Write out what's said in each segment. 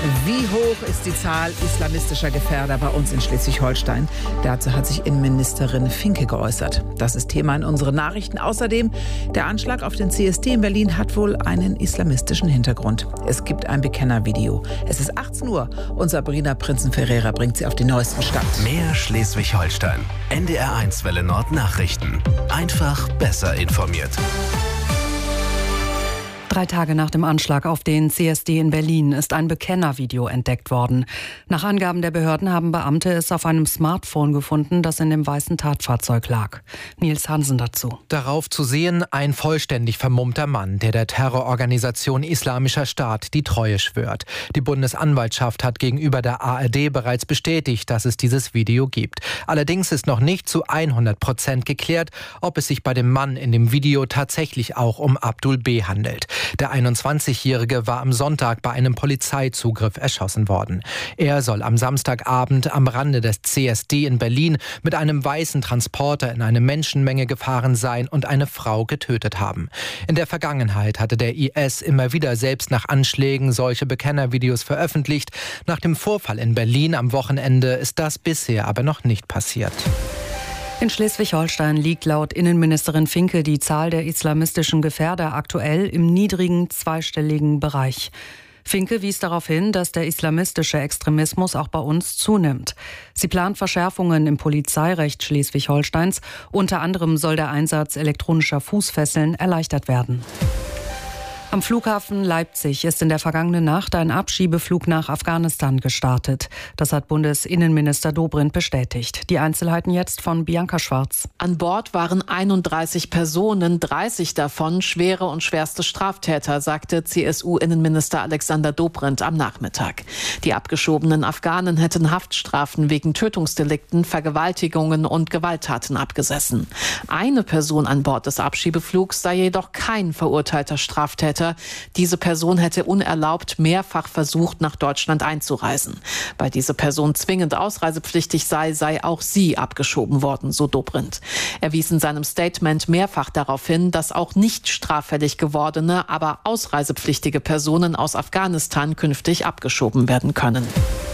Wie hoch ist die Zahl islamistischer Gefährder bei uns in Schleswig-Holstein? Dazu hat sich Innenministerin Finke geäußert. Das ist Thema in unseren Nachrichten. Außerdem, der Anschlag auf den CSD in Berlin hat wohl einen islamistischen Hintergrund. Es gibt ein Bekennervideo. Es ist 18 Uhr und Sabrina Prinzen-Ferreira bringt sie auf den neuesten Stand. Mehr Schleswig-Holstein. NDR1 Welle Nord Nachrichten. Einfach besser informiert. 3 Tage nach dem Anschlag auf den CSD in Berlin ist ein Bekennervideo entdeckt worden. Nach Angaben der Behörden haben Beamte es auf einem Smartphone gefunden, das in dem weißen Tatfahrzeug lag. Nils Hansen dazu. Darauf zu sehen ein vollständig vermummter Mann, der der Terrororganisation Islamischer Staat die Treue schwört. Die Bundesanwaltschaft hat gegenüber der ARD bereits bestätigt, dass es dieses Video gibt. Allerdings ist noch nicht zu 100% geklärt, ob es sich bei dem Mann in dem Video tatsächlich auch um Abdul B. handelt. Der 21-Jährige war am Sonntag bei einem Polizeizugriff erschossen worden. Er soll am Samstagabend am Rande des CSD in Berlin mit einem weißen Transporter in eine Menschenmenge gefahren sein und eine Frau getötet haben. In der Vergangenheit hatte der IS immer wieder selbst nach Anschlägen solche Bekennervideos veröffentlicht. Nach dem Vorfall in Berlin am Wochenende ist das bisher aber noch nicht passiert. In Schleswig-Holstein liegt laut Innenministerin Finke die Zahl der islamistischen Gefährder aktuell im niedrigen zweistelligen Bereich. Finke wies darauf hin, dass der islamistische Extremismus auch bei uns zunimmt. Sie plant Verschärfungen im Polizeirecht Schleswig-Holsteins. Unter anderem soll der Einsatz elektronischer Fußfesseln erleichtert werden. Am Flughafen Leipzig ist in der vergangenen Nacht ein Abschiebeflug nach Afghanistan gestartet. Das hat Bundesinnenminister Dobrindt bestätigt. Die Einzelheiten jetzt von Bianca Schwarz. An Bord waren 31 Personen, 30 davon schwere und schwerste Straftäter, sagte CSU-Innenminister Alexander Dobrindt am Nachmittag. Die abgeschobenen Afghanen hätten Haftstrafen wegen Tötungsdelikten, Vergewaltigungen und Gewalttaten abgesessen. Eine Person an Bord des Abschiebeflugs sei jedoch kein verurteilter Straftäter. Diese Person hätte unerlaubt mehrfach versucht, nach Deutschland einzureisen. Weil diese Person zwingend ausreisepflichtig sei auch sie abgeschoben worden, so Dobrindt. Er wies in seinem Statement mehrfach darauf hin, dass auch nicht straffällig gewordene, aber ausreisepflichtige Personen aus Afghanistan künftig abgeschoben werden können.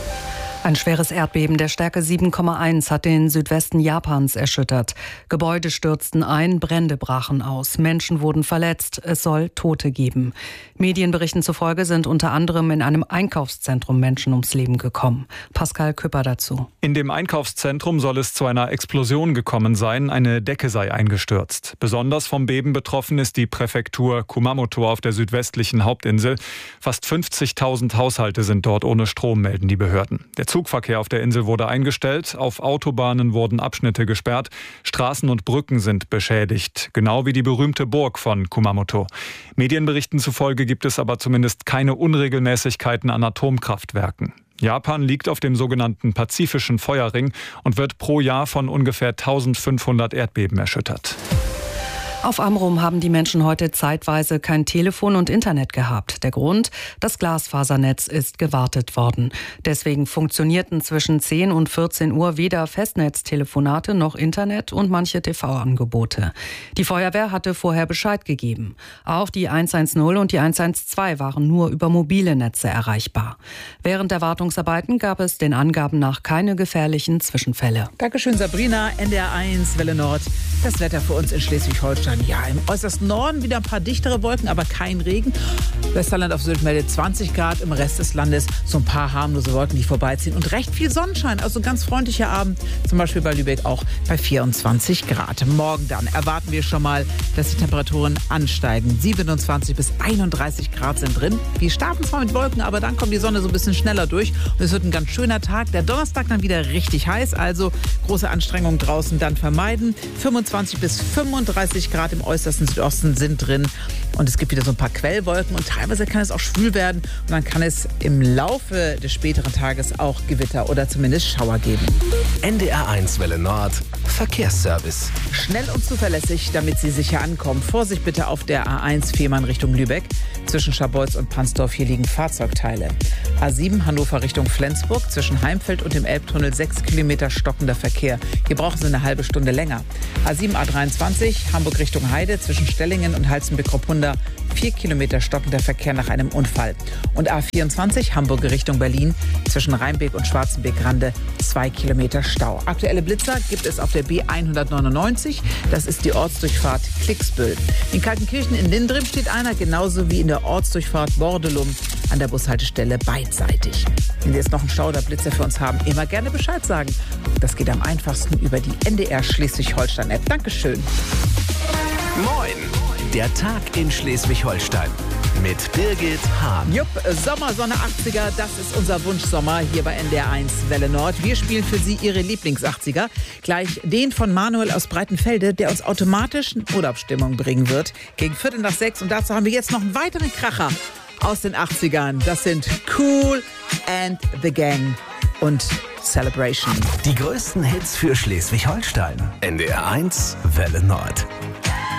Ein schweres Erdbeben der Stärke 7,1 hat den Südwesten Japans erschüttert. Gebäude stürzten ein, Brände brachen aus, Menschen wurden verletzt, es soll Tote geben. Medienberichten zufolge sind unter anderem in einem Einkaufszentrum Menschen ums Leben gekommen. Pascal Küpper dazu. In dem Einkaufszentrum soll es zu einer Explosion gekommen sein, eine Decke sei eingestürzt. Besonders vom Beben betroffen ist die Präfektur Kumamoto auf der südwestlichen Hauptinsel. Fast 50.000 Haushalte sind dort ohne Strom, melden die Behörden. Der Zugverkehr auf der Insel wurde eingestellt, auf Autobahnen wurden Abschnitte gesperrt, Straßen und Brücken sind beschädigt, genau wie die berühmte Burg von Kumamoto. Medienberichten zufolge gibt es aber zumindest keine Unregelmäßigkeiten an Atomkraftwerken. Japan liegt auf dem sogenannten Pazifischen Feuerring und wird pro Jahr von ungefähr 1500 Erdbeben erschüttert. Auf Amrum haben die Menschen heute zeitweise kein Telefon und Internet gehabt. Der Grund: das Glasfasernetz ist gewartet worden. Deswegen funktionierten zwischen 10 und 14 Uhr weder Festnetztelefonate noch Internet und manche TV-Angebote. Die Feuerwehr hatte vorher Bescheid gegeben. Auch die 110 und die 112 waren nur über mobile Netze erreichbar. Während der Wartungsarbeiten gab es den Angaben nach keine gefährlichen Zwischenfälle. Dankeschön, Sabrina. NDR1 Welle Nord. Das Wetter für uns in Schleswig-Holstein. Ja, im äußersten Norden wieder ein paar dichtere Wolken, aber kein Regen. Westerland auf Sylt meldet 20 Grad, im Rest des Landes so ein paar harmlose Wolken, die vorbeiziehen. Und recht viel Sonnenschein, also ein ganz freundlicher Abend. Zum Beispiel bei Lübeck auch bei 24 Grad. Morgen dann erwarten wir schon mal, dass die Temperaturen ansteigen. 27 bis 31 Grad sind drin. Wir starten zwar mit Wolken, aber dann kommt die Sonne so ein bisschen schneller durch. Und es wird ein ganz schöner Tag. Der Donnerstag dann wieder richtig heiß, also große Anstrengungen draußen dann vermeiden. 25 bis 35 Grad im äußersten Südosten sind drin. Und es gibt wieder so ein paar Quellwolken und teilweise kann es auch schwül werden. Und dann kann es im Laufe des späteren Tages auch Gewitter oder zumindest Schauer geben. NDR1 Welle Nord Verkehrsservice. Schnell und zuverlässig, damit Sie sicher ankommen. Vorsicht bitte auf der A1 Fehmarn Richtung Lübeck. Zwischen Scharbeutz und Pansdorf, hier liegen Fahrzeugteile. A7 Hannover Richtung Flensburg. Zwischen Heimfeld und dem Elbtunnel 6 Kilometer stockender Verkehr. Hier brauchen Sie eine halbe Stunde länger. A7 A23 Hamburg Richtung Heide. Zwischen Stellingen und Halstenbek-Roppunda 4 Kilometer stockender Verkehr nach einem Unfall. Und A24 Hamburg Richtung Berlin zwischen Rheinbeek und Schwarzenbeek-Rande 2 Kilometer Stau. Aktuelle Blitzer gibt es auf der B199. Das ist die Ortsdurchfahrt Klicksbüll. In Kaltenkirchen in Lindrim steht einer, genauso wie in der Ortsdurchfahrt Bordelum an der Bushaltestelle beidseitig. Wenn Sie jetzt noch einen Stau oder Blitzer für uns haben, immer gerne Bescheid sagen. Das geht am einfachsten über die NDR Schleswig-Holstein-App. Dankeschön. Moin, der Tag in Schleswig-Holstein mit Birgit Hahn. Jupp, Sommer, Sonne 80er, das ist unser Wunschsommer hier bei NDR 1 Welle Nord. Wir spielen für Sie Ihre Lieblings-80er. Gleich den von Manuel aus Breitenfelde, der uns automatisch in Urlaubsstimmung bringen wird. Gegen 5:45. Und dazu haben wir jetzt noch einen weiteren Kracher aus den 80ern. Das sind Kool and the Gang und Celebration. Die größten Hits für Schleswig-Holstein. NDR 1 Welle Nord.